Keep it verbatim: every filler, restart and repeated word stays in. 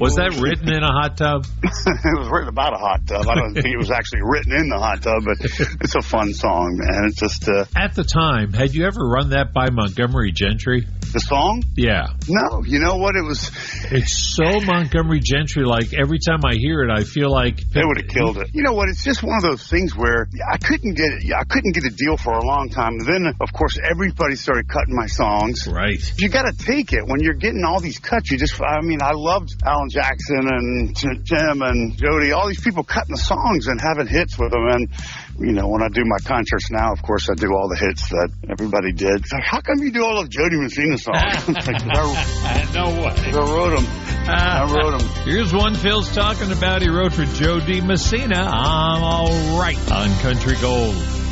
Was that written in a hot tub? It was written about a hot tub. I don't think it was actually written in the hot tub, but it's a fun song, man. It's just... Uh, At the time, had you ever run that by Montgomery Gentry? The song? Yeah. No. You know what? It was... It's so Montgomery Gentry. Like, every time I hear it, I feel like... They would have killed it. You know what? It's just one of those things where I couldn't get it. I couldn't get a deal for a long time. And then, of course, everybody started cutting my songs. Right. You got to take it. When you're getting all these cuts, you just... I mean, I loved Alan Jackson and Jim and Jody, all these people cutting the songs and having hits with them. And, you know, when I do my concerts now, of course, I do all the hits that everybody did. It's like, how come you do all of Jody Messina songs? Like, I, no way. I wrote them. I wrote them. Here's one Phil's talking about. He wrote for Joe D. Messina. I'm all right on Country Gold.